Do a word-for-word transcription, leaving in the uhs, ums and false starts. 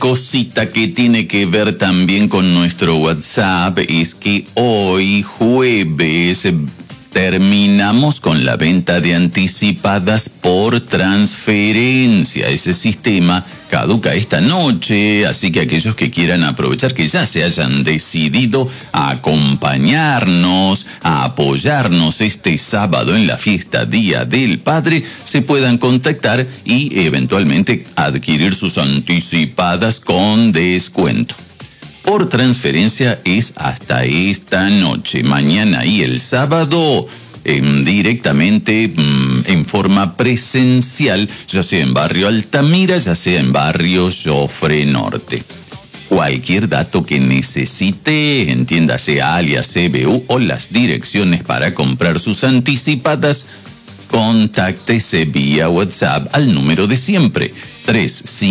cosita que tiene que ver también con nuestro WhatsApp es que hoy, jueves, terminamos con la venta de anticipadas por transferencia. Ese sistema caduca esta noche, así que aquellos que quieran aprovechar, que ya se hayan decidido a acompañarnos, a apoyarnos este sábado en la fiesta Día del Padre, se puedan contactar y eventualmente adquirir sus anticipadas con descuento. Por transferencia es hasta esta noche. Mañana y el sábado eh, directamente mm, en forma presencial, ya sea en Barrio Altamira, ya sea en Barrio Jofre Norte. Cualquier dato que necesite, entiéndase alias C B U o las direcciones para comprar sus anticipadas, contáctese vía WhatsApp al número de siempre, tres cinco